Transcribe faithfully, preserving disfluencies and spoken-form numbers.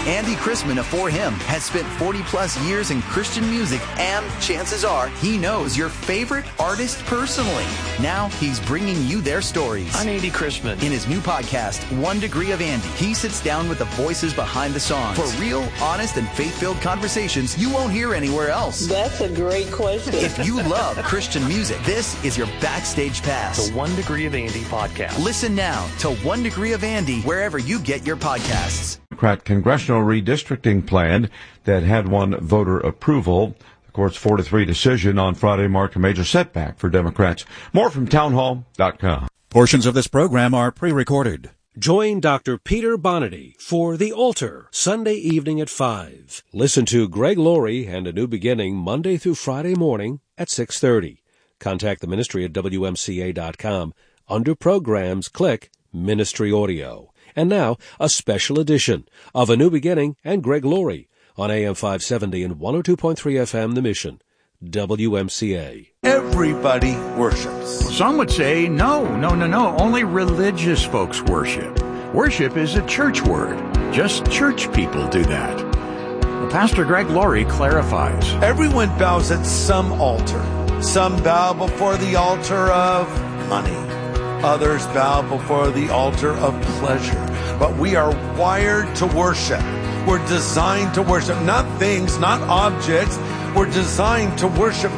Andy Chrisman of For Him has spent forty plus years in Christian music, and chances are he knows your favorite artist personally. Now he's bringing you their stories. I'm Andy Chrisman. In his new podcast, One Degree of Andy, he sits down with the voices behind the songs for real, honest, and faith-filled conversations you won't hear anywhere else. That's a great question. If you love Christian music, this is your backstage pass. The One Degree of Andy podcast. Listen now to One Degree of Andy wherever you get your podcasts. Democrat congressional redistricting plan that had won voter approval. The court's four to three decision on Friday marked a major setback for Democrats. More from townhall dot com. Portions of this program are pre-recorded. Join Doctor Peter Bonnety for The Altar, Sunday evening at five. Listen to Greg Laurie and A New Beginning Monday through Friday morning at six thirty. Contact the ministry at W M C A dot com. Under Programs, click Ministry Audio. And now, a special edition of A New Beginning and Greg Laurie on A M five seventy and one oh two point three F M The Mission, W M C A. Everybody worships. Some would say, no, no, no, no, only religious folks worship. Worship is a church word. Just church people do that. Well, Pastor Greg Laurie clarifies. Everyone bows at some altar. Some bow before the altar of money. Others bow before the altar of pleasure. But we are wired to worship. We're designed to worship, not things, not objects. We're designed to worship